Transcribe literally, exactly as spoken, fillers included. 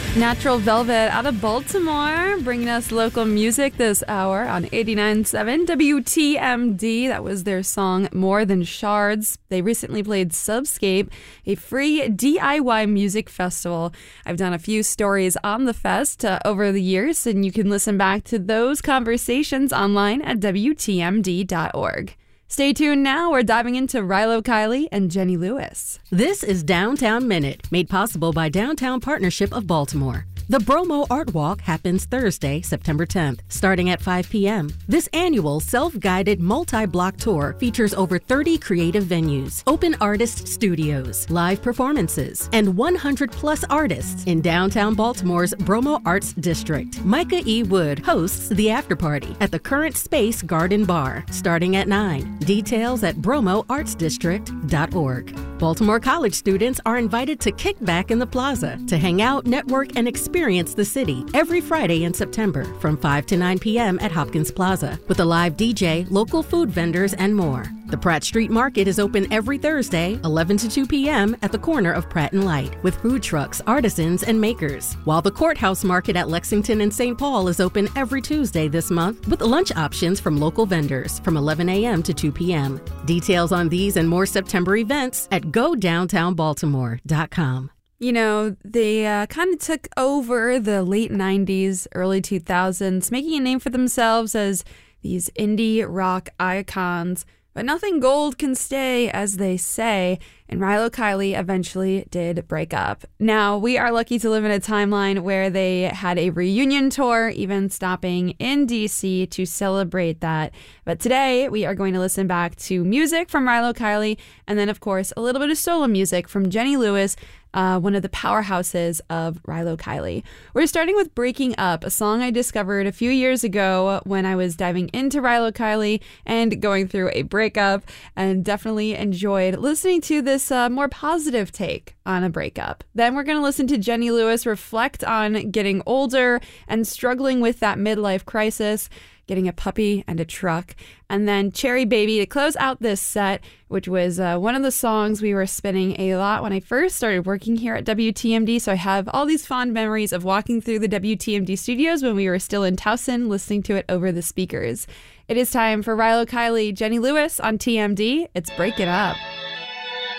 Natural Velvet out of Baltimore, bringing us local music this hour on eighty-nine point seven W T M D. That was their song More Than Shards. They recently played Subscape, a free D I Y music festival. I've done a few stories on the fest uh, over the years, and you can listen back to those conversations online at W T M D dot org. Stay tuned now. We're diving into Rilo Kiley and Jenny Lewis. This is Downtown Minute, made possible by Downtown Partnership of Baltimore. The Bromo Art Walk happens Thursday, September tenth, starting at five p.m. This annual self-guided multi-block tour features over thirty creative venues, open artist studios, live performances, and one hundred plus artists in downtown Baltimore's Bromo Arts District. Micah E. Wood hosts the afterparty at the Current Space Garden Bar, starting at nine. Details at bromo arts district dot org. Baltimore College students are invited to kick back in the plaza to hang out, network, and experience the city every Friday in September from five to nine p.m. at Hopkins Plaza with a live D J, local food vendors, and more. The Pratt Street Market is open every Thursday, eleven to two p.m. at the corner of Pratt and Light with food trucks, artisans, and makers. While the Courthouse Market at Lexington and Saint Paul is open every Tuesday this month with lunch options from local vendors from eleven a.m. to two p.m. Details on these and more September events at go downtown baltimore dot com. You know, they uh, kind of took over the late nineties, early two thousands, making a name for themselves as these indie rock icons. But nothing gold can stay, as they say, and Rilo Kiley eventually did break up. Now, we are lucky to live in a timeline where they had a reunion tour, even stopping in D C to celebrate that. But today, we are going to listen back to music from Rilo Kiley, and then, of course, a little bit of solo music from Jenny Lewis, Uh, one of the powerhouses of Rilo Kiley. We're starting with Breaking Up, a song I discovered a few years ago when I was diving into Rilo Kiley and going through a breakup, and definitely enjoyed listening to this uh, more positive take on a breakup. Then we're going to listen to Jenny Lewis reflect on getting older and struggling with that midlife crisis, getting a puppy and a truck, and then Cherry Baby to close out this set, which was uh, one of the songs we were spinning a lot when I first started working here at W T M D. So I have all these fond memories of walking through the W T M D studios when we were still in Towson, listening to it over the speakers. It is time for Rilo Kiley, Jenny Lewis on T M D. It's Break It Up.